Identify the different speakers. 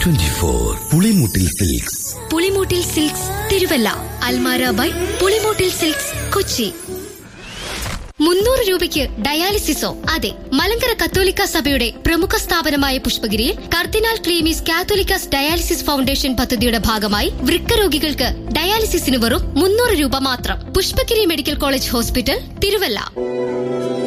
Speaker 1: 24 Pulimoottil silks.
Speaker 2: Pulimoottil silks Thiruvalla. Almara by Pulimoottil silks Kochi. 300 രൂപയ്ക്ക് ഡയാലിസിസോ? അതെ, മലങ്കര കത്തോലിക്ക സഭയുടെ പ്രമുഖ സ്ഥാപനമായ പുഷ്പഗിരിയിൽ കർദിനാൾ ക്ലീമീസ് കാത്തോലിക്കാസ് ഡയാലിസിസ് ഫൗണ്ടേഷൻ പദ്ധതിയുടെ ഭാഗമായി വൃക്ക രോഗികൾക്ക് ഡയാലിസിസിന് വെറും 300 രൂപ മാത്രം. Pushpagiri medical college hospital, Thiruvalla.